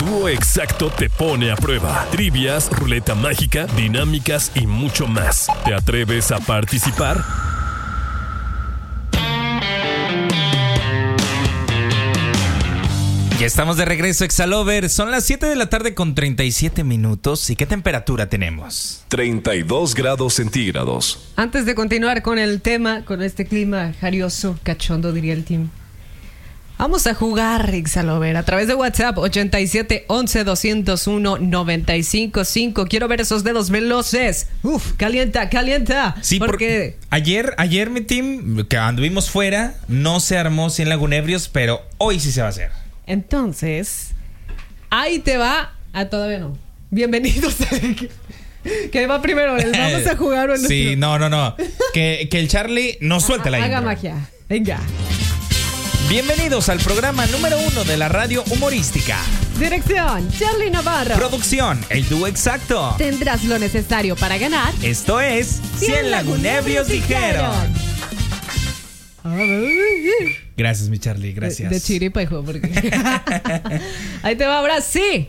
dúo exacto te pone a prueba. Trivias, ruleta mágica, dinámicas y mucho más. ¿Te atreves a participar? Ya estamos de regreso, Exalover. Son las 7 de la tarde con 37 minutos. ¿Y qué temperatura tenemos? 32 grados centígrados. Antes de continuar con el tema, con este clima jarioso, cachondo diría el team, vamos a jugar, Exalover, a través de WhatsApp 87 11 201 955. Quiero ver esos dedos veloces. Uf, calienta. Sí, porque ayer mi team, que anduvimos fuera, no se armó 100 lagunebrios, pero hoy sí se va a hacer. Entonces, ahí te va. Todavía no. Bienvenidos. ¿Qué va primero? ¿Vamos a jugar o no? Sí, no. Que el Charlie nos suelte la intro. Haga magia. Venga. Bienvenidos al programa número 1 de la radio humorística. Dirección, Charlie Navarro. Producción, el dúo exacto. Tendrás lo necesario para ganar. Esto es 100 lagunebrios dijeron. Gracias, mi Charlie, gracias. De chiripa, hijo, porque ahí te va ahora sí.